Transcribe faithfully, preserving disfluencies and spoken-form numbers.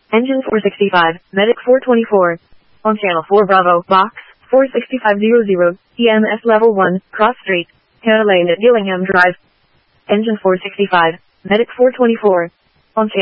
Engine four sixty-five, Medic four twenty-four. On channel four Bravo, box, four sixty-five hundred, E M S level one, cross street, Hannah Lane at Gillingham Drive. Engine four sixty-five, Medic four twenty-four. On channel